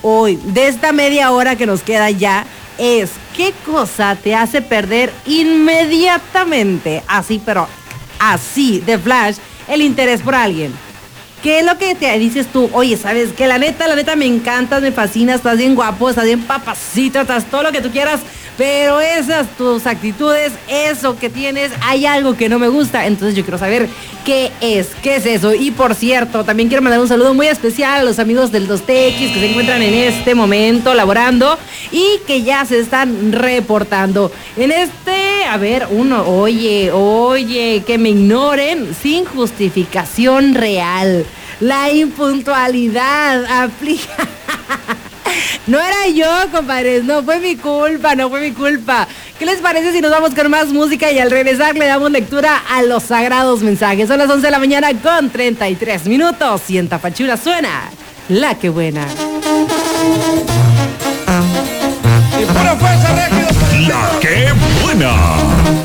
hoy, de esta media hora que nos queda ya, es ¿qué cosa te hace perder inmediatamente, así, pero así, de flash, el interés por alguien? ¿Qué es lo que te dices tú? Oye, ¿sabes qué? La neta me encantas, me fascinas, estás bien guapo, estás bien papacito, estás todo lo que tú quieras, pero esas tus actitudes, eso que tienes, hay algo que no me gusta. Entonces yo quiero saber qué es eso. Y por cierto, también quiero mandar un saludo muy especial a los amigos del 2TX que se encuentran en este momento laborando y que ya se están reportando. Oye, que me ignoren sin justificación real. La impuntualidad aplica. No era yo, compadres, no fue mi culpa. ¿Qué les parece si nos vamos con más música y al regresar le damos lectura a los sagrados mensajes? Son las 11 de la mañana con 33 minutos y en Tapachula suena La Que Buena.